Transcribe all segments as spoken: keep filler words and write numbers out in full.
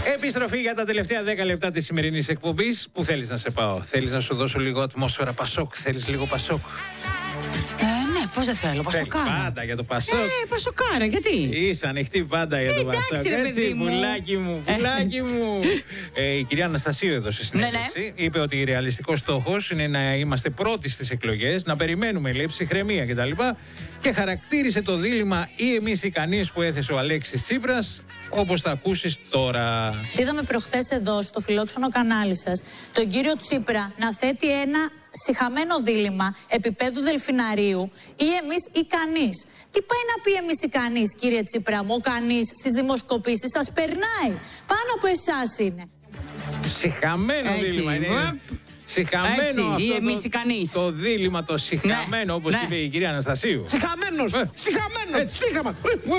Επιστροφή για τα τελευταία δέκα λεπτά της σημερινής εκπομπής. Πού θέλεις να σε πάω? Θέλεις να σου δώσω λίγο ατμόσφαιρα Πασόκ? Θέλεις λίγο Πασόκ? Ε, ναι, πώς δεν θέλω, Πασοκάρα. Πάντα για το Πασόκ. Ε, Πασοκάρα, γιατί? Είσαι ανοιχτή πάντα για το εντάξει, Πασόκ. ρε, Έτσι, παιδί μου. πουλάκι μου, πουλάκι μου. Ε, η κυρία Αναστασίου εδώ στη συνέντευξη Ναι, ναι. είπε ότι ρεαλιστικός στόχος είναι να είμαστε πρώτοι στις εκλογές, να περιμένουμε λέει, ψυχραιμία κτλ. Και χαρακτήρισε το δίλημμα ή εμείς οι κανείς που έθεσε ο Αλέξης Τσίπρας, όπως θα ακούσεις τώρα. Είδαμε προχθές εδώ στο φιλόξενο κανάλι σας τον κύριο Τσίπρα να θέτει ένα σιχαμένο δίλημμα επίπεδου δελφιναρίου, ή εμείς ή κανείς. Τι πάει να πει εμείς ή κανείς, κύριε Τσίπρα μου? Ο κανείς στις δημοσκοπήσεις σας περνάει. Πάνω από εσάς είναι. Σιχαμένο Έτσι, δίλημμα είναι. βαπ. Σιχαμένο Έτσι, αυτό ή εμείς το, ή κανείς. το δίλημμα, το σιχαμένο, Ναι, όπως ναι. είπε η κυρία Αναστασίου. Σιχαμένος! Ε. Σιχαμένος! Σιχαμα!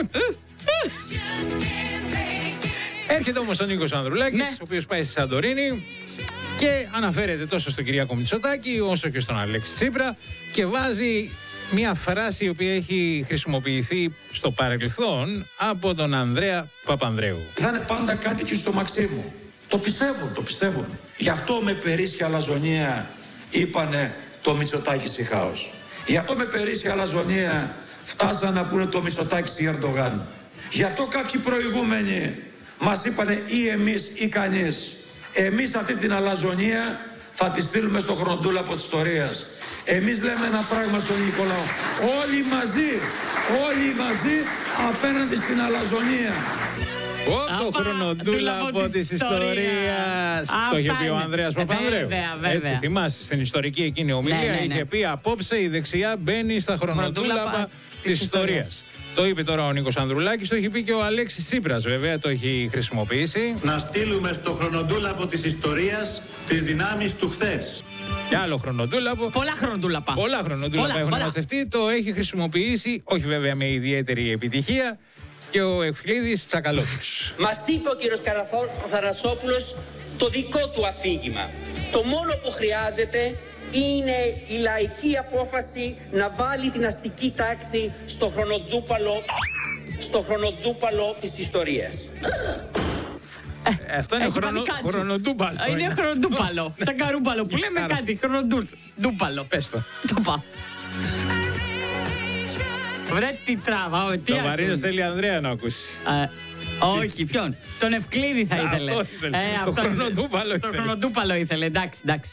Έρχεται όμως ο Νίκος Ανδρουλάκης, Ναι. ο οποίος πάει στη Σαντορίνη και αναφέρεται τόσο στον Κυριάκο Μητσοτάκη όσο και στον Αλέξη Τσίπρα και βάζει μια φράση η οποία έχει χρησιμοποιηθεί στο παρελθόν από τον Ανδρέα Παπανδρέου. Θα είναι πάντα κάτοικοι στο Μαξίμου. Το πιστεύουν, το πιστεύουν. Γι' αυτό με περίσσια αλαζονία είπανε το Μητσοτάκη σιχάος. Γι' αυτό με περίσσια αλαζονία φτάσανε να πούνε το Μητσοτάκη Ερντογάν. Γι' αυτό κάποιοι προηγούμενοι μας είπανε ή εμείς ή κανείς. Εμείς αυτή την αλαζονία θα τη στείλουμε στο χρονοτούλαπο της ιστορίας. Εμείς λέμε ένα πράγμα στον Νικολάο. Όλοι μαζί, όλοι μαζί απέναντι στην αλαζονία. Ω, το χρονοτούλαπο της ιστορίας. Το είχε πει ο Ανδρέας Παπανδρέου. Βέβαια, βέβαια. Έτσι, θυμάσαι, στην ιστορική εκείνη ομιλία Ναι, ναι, ναι. είχε πει απόψε η δεξιά μπαίνει στα χρονοτούλαπα Χρονοτούλαπα της της ιστορίας. Το είπε τώρα ο Νίκος Ανδρουλάκης, το έχει πει και ο Αλέξης Τσίπρας, βέβαια, το έχει χρησιμοποιήσει. Να στείλουμε στο χρονοτούλαπο της ιστορίας τις δυνάμεις του χθες. Και άλλο χρονοτούλαπο. Πολλά χρονοτούλαπα. Πολλά χρονοτούλαπα Πολλά, έχουν πολλά. μαζευτεί. Το έχει χρησιμοποιήσει, όχι βέβαια με ιδιαίτερη επιτυχία, και ο Ευκλήδης Τσακαλώτης. Μας είπε ο κύριος Θανασόπουλος το δικό του αφήγημα. Το μόνο που χρειάζεται είναι η λαϊκή απόφαση να βάλει την αστική τάξη στο χρονοτούπαλο, στο χρονοτούπαλο της ιστορίας. Ε, Αυτό είναι Έχει χρονο, παδικάτσι. χρονοτούπαλο. Είναι χρονοτούπαλο. Σαν καρούμπαλο που λέμε Άρα. κάτι. Χρονοτούπαλο. Πες το. Το πάω. Βρε τι τράβα. ο, Τι Το Μαρίνος ακούνε. θέλει Ανδρέα να ακούσει. Ε, όχι, ποιον. Τον Ευκλήδη θα Α, ήθελε. αυτό ήθελε. Το αυτό- χρονοτούπαλο Το ήθελε. χρονοτούπαλο ήθελε. Εντάξει, εντάξει.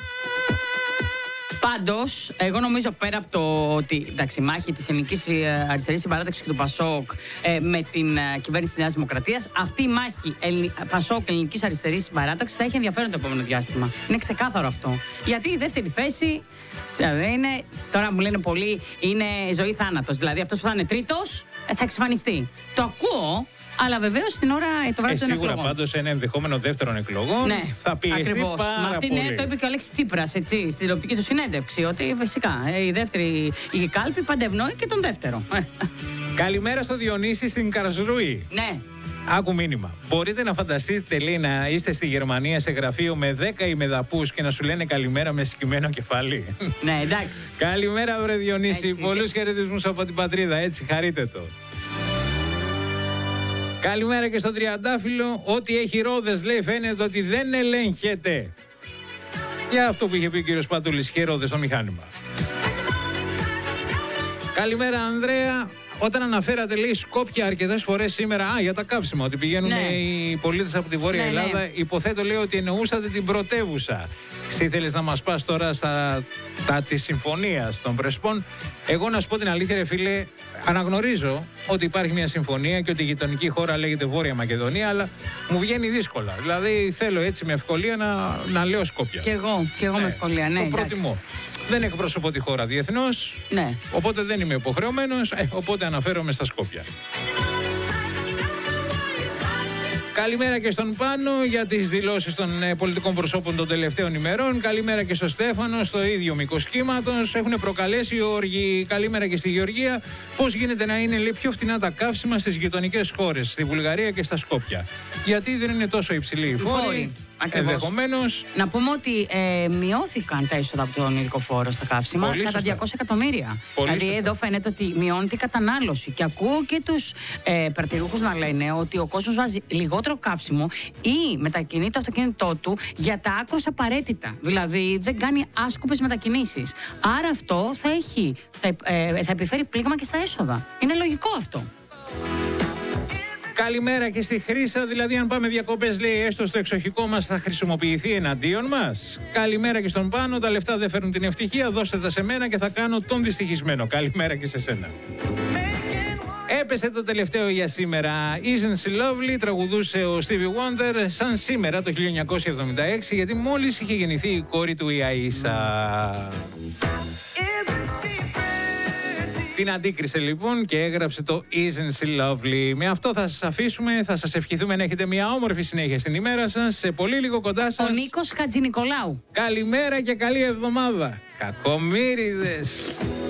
Πάντως, εγώ νομίζω πέρα από το ότι εντάξει, η μάχη της ελληνικής ε, αριστερής συμπαράταξης και του Πασόκ ε, με την ε, κυβέρνηση της Νέας Δημοκρατίας, αυτή η μάχη Ελλη... Πασόκ ελληνικής αριστερής συμπαράταξης θα έχει ενδιαφέρον το επόμενο διάστημα. Είναι ξεκάθαρο αυτό. Γιατί η δεύτερη θέση δηλαδή, είναι, τώρα μου λένε πολλοί, είναι ζωή θάνατος. Δηλαδή αυτός που θα είναι τρίτος ε, θα εξαφανιστεί. Το ακούω. Αλλά βεβαίως την ώρα ε, το βράδυ Ε, των σίγουρα εκλογών. πάντως ένα ενδεχόμενο δεύτερων εκλογών Ναι, θα πιεστεί ακριβώς. πάρα Μα αυτή πολύ. ναι, το είπε και ο Αλέξης Τσίπρας έτσι, στην τηλεοπτική του συνέντευξη. Ότι φυσικά ε, η δεύτερη η κάλπη παντευνοεί και τον δεύτερο. Ε, Καλημέρα στο Διονύση στην Καρσρούη. ναι. Άκου μήνυμα. Μπορείτε να φανταστείτε, λέει, να είστε στη Γερμανία σε γραφείο με δέκα ημεδαπούς και να σου λένε καλημέρα με σκυμμένο κεφάλι. Ναι, εντάξει. Καλημέρα, βρε Διονύση. Έτσι. Πολλούς χαιρετισμούς από την πατρίδα. Έτσι, χαρείτε το. Καλημέρα και στο Τριαντάφυλλο. Ό,τι έχει ρόδες, λέει, φαίνεται ότι δεν ελέγχεται. Για αυτό που είχε πει ο κύριος Πατούλης, είχε ρόδες στο μηχάνημα. Καλημέρα, Ανδρέα. Όταν αναφέρατε, λέει, Σκόπια αρκετές φορές σήμερα, α, για τα καύσιμα, ότι πηγαίνουν Ναι. οι πολίτες από τη Βόρεια Ναι, ναι. Ελλάδα, υποθέτω, λέει, ότι εννοούσατε την πρωτεύουσα. Εσύ ήθελες να μας πας τώρα στα τα της συμφωνίας των Πρεσπών. Εγώ να σου πω την αλήθεια, ρε φίλε, αναγνωρίζω ότι υπάρχει μια συμφωνία και ότι η γειτονική χώρα λέγεται Βόρεια Μακεδονία, αλλά μου βγαίνει δύσκολα. Δηλαδή θέλω έτσι με ευκολία να, να λέω Σκόπια. Και εγώ, και εγώ με ευκολία, ναι. Το εντάξει. προτιμώ. Δεν εκπροσωπώ τη χώρα διεθνώς, Ναι. οπότε δεν είμαι υποχρεωμένος, ε, οπότε αναφέρομαι στα Σκόπια. Καλημέρα και στον Πάνο για τις δηλώσεις των ε, πολιτικών προσώπων των τελευταίων ημερών. Καλημέρα και στο Στέφανο, στο ίδιο μήκος κύματος. Έχουν προκαλέσει οι όργοι. Καλημέρα και στη Γεωργία. Πώς γίνεται να είναι, λέει, πιο φτηνά τα καύσιμα στις γειτονικές χώρες, στη Βουλγαρία και στα Σκόπια. γιατί δεν είναι τόσο υψηλή η φόρη. Ενδεχομένως. Να πούμε ότι ε, μειώθηκαν τα έσοδα από τον ειδικό φόρο στα καύσιμα Πολύ κατά σωστά. διακόσια εκατομμύρια. Πολύ δηλαδή σωστά. εδώ φαίνεται ότι μειώνεται η κατανάλωση. Και ακούω και τους ε, παρτηρούχους να λένε ότι ο κόσμος βάζει λιγότερο καύσιμο ή μετακινεί το αυτοκίνητό του για τα άκρως απαραίτητα. Δηλαδή δεν κάνει άσκοπες μετακινήσεις. Άρα αυτό θα, έχει, θα, ε, θα επιφέρει πλήγμα και στα έσοδα. Είναι λογικό αυτό. Καλημέρα και στη Χρύσα, δηλαδή αν πάμε διακοπές λέει έστω στο εξοχικό μας θα χρησιμοποιηθεί εναντίον μας. Καλημέρα και στον Πάνο, τα λεφτά δεν φέρνουν την ευτυχία, δώστε τα σε μένα και θα κάνω τον δυστυχισμένο. Καλημέρα και σε σένα. Έπεσε το τελευταίο για σήμερα. Isn't she lovely, τραγουδούσε ο Stevie Wonder σαν σήμερα το χίλια εννιακόσια εβδομήντα έξι, γιατί μόλις είχε γεννηθεί η κόρη του η Αΐσα. Την αντίκρισε λοιπόν και έγραψε το Isn't she lovely. Με αυτό θα σας αφήσουμε, θα σας ευχηθούμε να έχετε μια όμορφη συνέχεια στην ημέρα σας. Σε πολύ λίγο κοντά σας. Ο Νίκος Χατζηνικολάου. Καλημέρα και καλή εβδομάδα. Κακομοίριδες.